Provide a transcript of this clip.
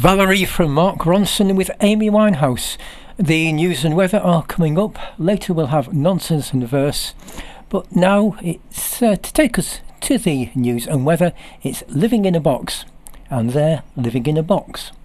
Valerie from Mark Ronson with Amy Winehouse. The news and weather are coming up. Later we'll have nonsense and verse. But now it's to take us to the news and weather. It's Living in a Box. And they're living in a box.